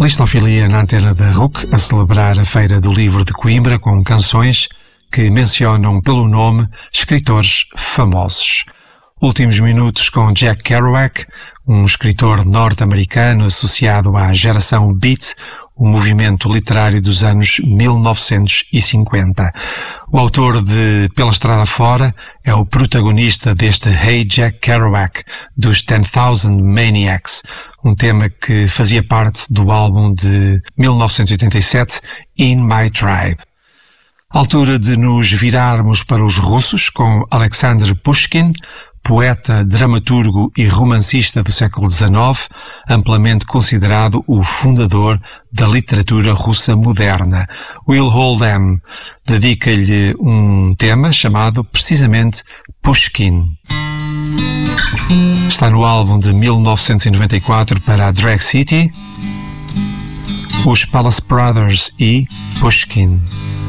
Listofilia na antena da RUC, a celebrar a Feira do Livro de Coimbra com canções que mencionam pelo nome escritores famosos. Últimos minutos com Jack Kerouac, um escritor norte-americano associado à geração Beat, o movimento literário dos anos 1950. O autor de Pela Estrada Fora é o protagonista deste Hey Jack Kerouac, dos 10,000 Maniacs, um tema que fazia parte do álbum de 1987, In My Tribe. Altura de nos virarmos para os russos com Alexander Pushkin, poeta, dramaturgo e romancista do século XIX, amplamente considerado o fundador da literatura russa moderna. Will Oldham dedica-lhe um tema chamado precisamente Pushkin. Está no álbum de 1994 para a Drag City, os Palace Brothers e Pushkin.